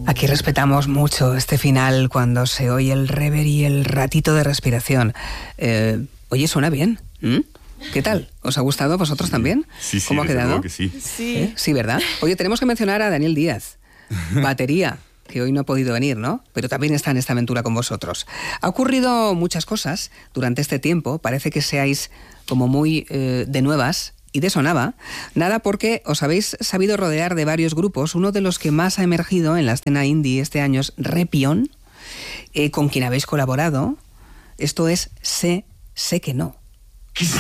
Aquí respetamos mucho este final cuando se oye el rever y el ratito de respiración. Oye, suena bien. ¿Qué tal? ¿Os ha gustado a vosotros también? Sí, ¿Cómo ha quedado? Que sí. Sí. Sí, ¿verdad? Oye, tenemos que mencionar a Daniel Díaz, batería, que hoy no ha podido venir, ¿no? Pero también está en esta aventura con vosotros. Ha ocurrido muchas cosas durante este tiempo. Parece que seáis como muy de nuevas y de sonaba. Nada, porque os habéis sabido rodear de varios grupos. Uno de los que más ha emergido en la escena indie este año es Repion, con quien habéis colaborado. Esto es Sé que no.